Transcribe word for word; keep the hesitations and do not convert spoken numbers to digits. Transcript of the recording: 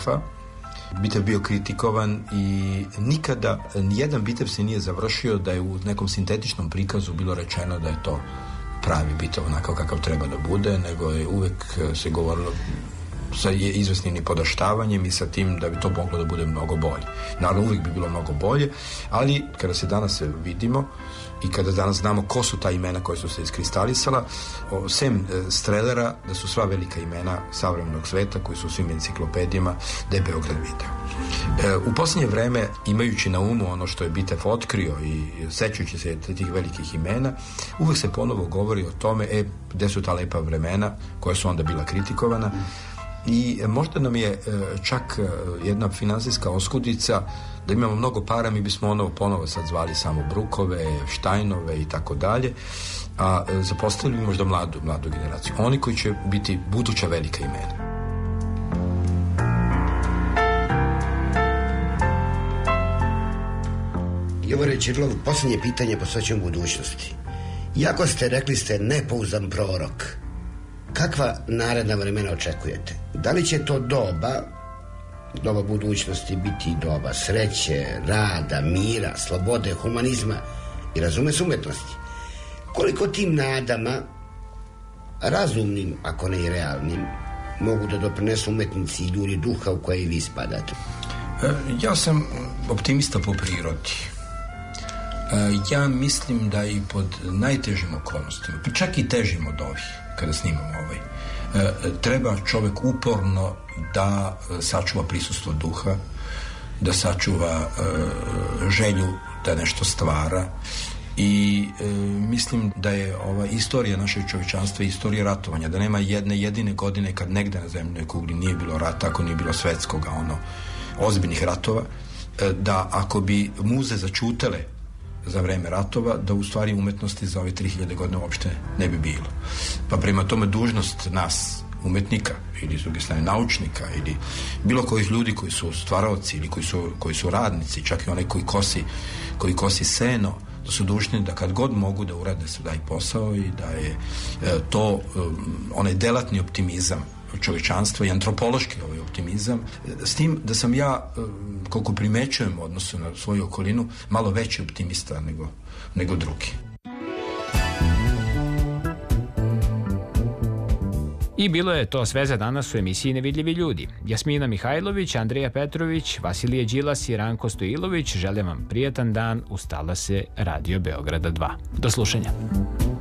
katastrofa. Bitev bio kritikovan i nikada nijedan bitev se nije završio da je u nekom sintetičnom prikazu bilo rečeno da je to pravi bitev onako kakav treba da bude, nego je uvek se govorilo sa izvesnim podaštavanjem i sa tim da bi to moglo da bude mnogo bolje. Naravno, uvijek bi bilo mnogo bolje, ali kada se danas vidimo i kada danas znamo ko su ta imena koja su se iskristalisala, sem Strelera, da su sva velika imena savremenog sveta koji su u svim enciklopedijama, da je Beograd video. U posljednje vreme, imajući na umu ono što je bitev otkrio i sećajući se tih velikih imena, uvijek se ponovo govori o tome, e, gde su ta lepa vremena koja su onda bila kritikovana. I možda nam je čak jedna finansijska oskudica da imamo mnogo para, mi bismo ono ponovo sad zvali samo Brukove, Štajnove i tako dalje, a zapostavili bi možda mladu, mladu generaciju. Oni koji će biti buduća velika imena. Jovore Ćirilov, posljednje pitanje posvećujem budućnosti. Iako ste rekli ste nepouzdan prorok, kakva naredna vremena očekujete? Da li će to doba, doba budućnosti biti doba sreće, rada, mira, slobode, humanizma i razume se umetnosti? Koliko tim nadama, razumnim, ako ne i realnim, mogu da doprinesu umetnici i ljudi duha u koje vi spadate? Ja sam optimista po prirodi. Ja mislim da i pod najtežim okolnostima, pa čak i težim od ovih, kada snimamo ovaj, treba čovjek uporno da sačuva prisustvo duha, da sačuva želju da nešto stvara i mislim da je ova istorija našeg čovječanstva istorija ratovanja, da nema jedne jedine godine kad negde na zemljoj kugli nije bilo rata, ako nije bilo svetskoga ono ozbiljnih ratova, da ako bi muze začutele za vreme ratova, da u stvari umetnosti za ove tri hiljade godine uopšte ne bi bilo. Pa prema tome dužnost nas, umetnika, ili s druge strane naučnika, ili bilo kojih ljudi koji su stvaraoci, ili koji su, koji su radnici, čak i onaj koji kosi, koji kosi seno, da su dužni da kad god mogu da urade se daj posao i da je e, to e, onaj delatni optimizam čovječanstva i antropološki ovaj optimizam, s tim da sam ja, koliko primećujem u odnosu na svoju okolinu, malo veći optimista nego, nego drugi. I bilo je to sve za danas u emisiji Nevidljivi ljudi. Jasmina Mihajlović, Andreja Petrović, Vasilije Đilas i Ranko Stojilović žele vam prijatan dan uz talase Radio Beograda dva. Do slušanja.